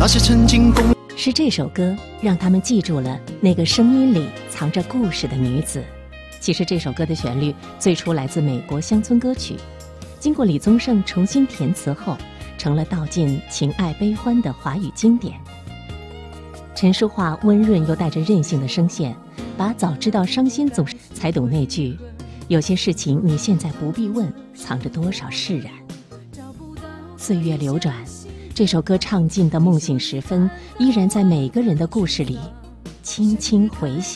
那些曾经共。 是这首歌让他们记住了那个声音里藏着故事的女子。其实这首歌的旋律最初来自美国乡村歌曲，经过李宗盛重新填词后，成了道尽情爱悲欢的华语经典。陈淑桦温润又带着任性的声线，把早知道伤心总是才懂那句有些事情你现在不必问，藏着多少释然。岁月流转，这首歌唱尽的梦醒时分，依然在每个人的故事里轻轻回响。